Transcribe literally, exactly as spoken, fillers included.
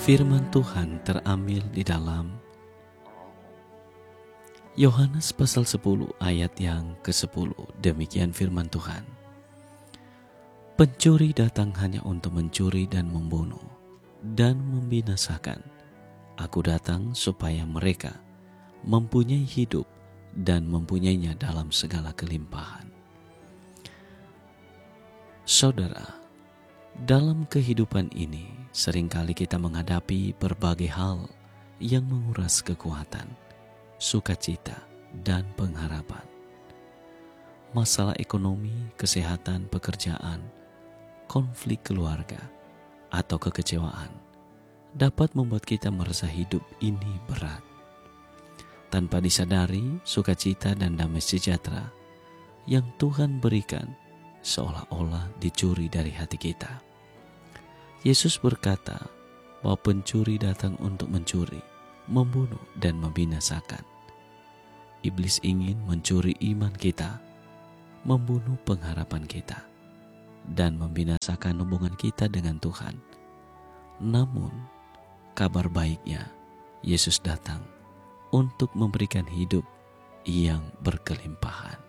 Firman Tuhan terambil di dalam Yohanes pasal sepuluh ayat yang kesepuluh. Demikian firman Tuhan. Pencuri datang hanya untuk mencuri dan membunuh dan membinasakan. Aku datang supaya mereka mempunyai hidup dan mempunyainya dalam segala kelimpahan. Saudara, dalam kehidupan ini seringkali kita menghadapi berbagai hal yang menguras kekuatan, sukacita, dan pengharapan. Masalah ekonomi, kesehatan, pekerjaan, konflik keluarga, atau kekecewaan dapat membuat kita merasa hidup ini berat. Tanpa disadari, sukacita dan damai sejahtera yang Tuhan berikan seolah-olah dicuri dari hati kita. Yesus berkata bahwa pencuri datang untuk mencuri, membunuh, dan membinasakan. Iblis ingin mencuri iman kita, membunuh pengharapan kita, dan membinasakan hubungan kita dengan Tuhan. Namun, kabar baiknya, Yesus datang untuk memberikan hidup yang berkelimpahan.